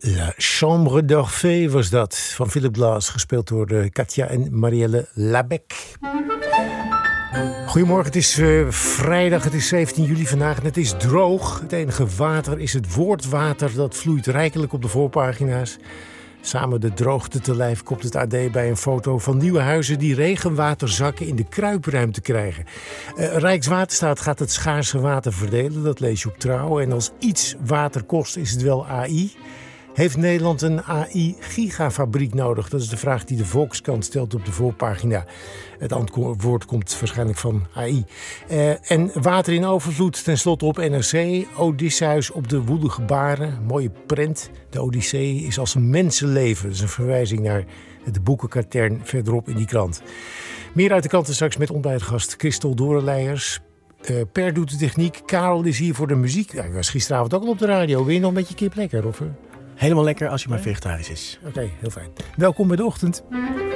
La Chambre d'Orphée was dat, van Philip Glass, gespeeld door Katja en Marielle Labec. Goedemorgen, het is vrijdag, het is 17 juli vandaag en het is droog. Het enige water is het woordwater, dat vloeit rijkelijk op de voorpagina's. Samen de droogte te lijf kopt het AD bij een foto van nieuwe huizen die regenwaterzakken in de kruipruimte krijgen. Rijkswaterstaat gaat het schaarse water verdelen, dat lees je op Trouw. En als iets water kost, is het wel AI. Heeft Nederland een AI-gigafabriek nodig? Dat is de vraag die de Volkskrant stelt op de voorpagina. Het antwoord komt waarschijnlijk van AI. En water in overvloed, tenslotte op NRC. Odysseus op de woelige baren. Mooie prent. De Odyssee is als een mensenleven. Dat is een verwijzing naar de boekenkatern verderop in die krant. Meer uit de kranten straks met ontbijtgast Christel Dorenleijers. Per doet de techniek. Karel is hier voor de muziek. Ja, ik was gisteravond ook al op de radio. Wil je nog een beetje kip lekker? Of? Helemaal lekker als je maar vegetarisch is. Oké, heel fijn. Welkom bij de ochtend.